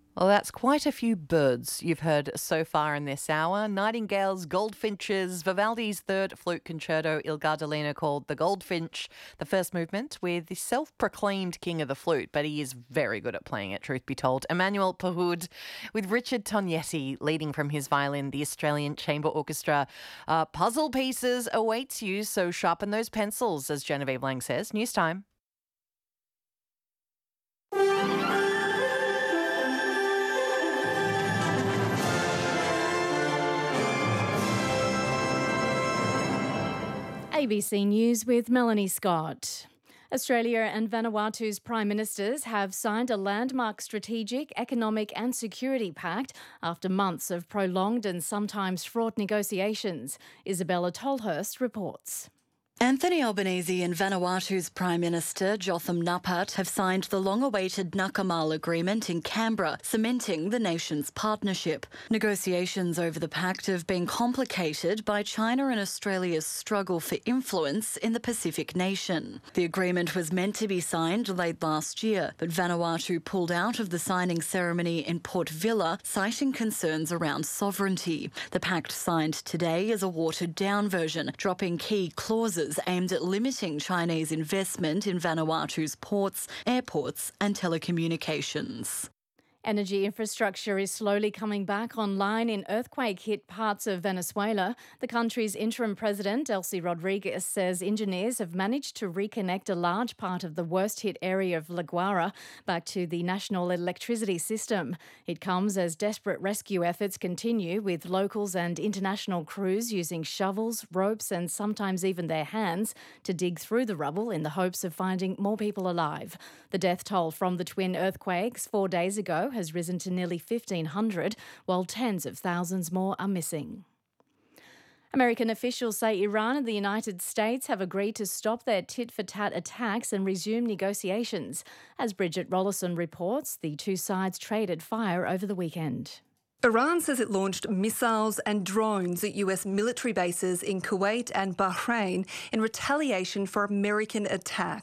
Well, that's quite a few birds you've heard so far in this hour. Nightingales, goldfinches, Vivaldi's third flute concerto Il Gardellino called The Goldfinch, the first movement with the self-proclaimed king of the flute, but he is very good at playing it, truth be told. Emmanuel Pahud with Richard Tognetti leading from his violin, the Australian Chamber Orchestra. Puzzle pieces awaits you, so sharpen those pencils, as Genevieve Lang says. News time. ABC News with Melanie Scott. Australia and Vanuatu's Prime Ministers have signed a landmark strategic, economic and security pact after months of prolonged and sometimes fraught negotiations. Isabella Tolhurst reports. Anthony Albanese and Vanuatu's Prime Minister Jotham Napat have signed the long-awaited Nakamal Agreement in Canberra, cementing the nation's partnership. Negotiations over the pact have been complicated by China and Australia's struggle for influence in the Pacific nation. The agreement was meant to be signed late last year, but Vanuatu pulled out of the signing ceremony in Port Vila, citing concerns around sovereignty. The pact signed today is a watered-down version, dropping key clauses aimed at limiting Chinese investment in Vanuatu's ports, airports and telecommunications. Energy infrastructure is slowly coming back online in earthquake-hit parts of Venezuela. The country's interim president, Delcy Rodriguez, says engineers have managed to reconnect a large part of the worst-hit area of La Guaira back to the national electricity system. It comes as desperate rescue efforts continue, with locals and international crews using shovels, ropes and sometimes even their hands to dig through the rubble in the hopes of finding more people alive. The death toll from the twin earthquakes 4 days ago has risen to nearly 1,500, while tens of thousands more are missing. American officials say Iran and the United States have agreed to stop their tit-for-tat attacks and resume negotiations. As Bridget Rollison reports, the two sides traded fire over the weekend. Iran says it launched missiles and drones at US military bases in Kuwait and Bahrain in retaliation for American attacks.